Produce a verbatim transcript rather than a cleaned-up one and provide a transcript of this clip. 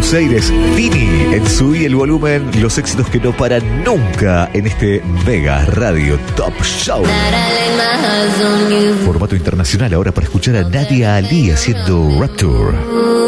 Buenos Aires, Tini en Subí el Volumen, los éxitos que no paran nunca en este Mega Radio Top Show. Formato internacional ahora para escuchar a Nadia Ali haciendo Rapture.